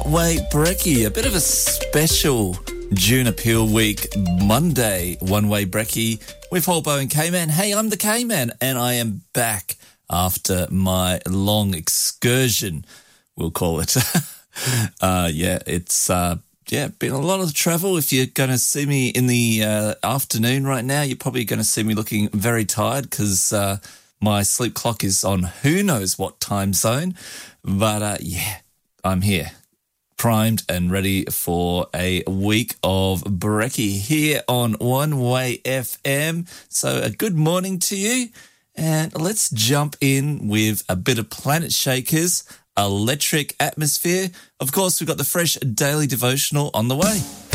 Way Brekkie, a bit of a special June Appeal Week Monday One Way Brekkie with Holbo and K-Man. Hey, I'm the K-Man and I am back after my long excursion, we'll call it. It's been a lot of travel. If you're going to see me in the afternoon right now, you're probably going to see me looking very tired because my sleep clock is on who knows what time zone. But I'm here, primed and ready for a week of Brekkie here on One Way FM. So a good morning to you, and let's jump in with a bit of Planet Shakers, Electric Atmosphere. Of course, we've got the fresh daily devotional on the way.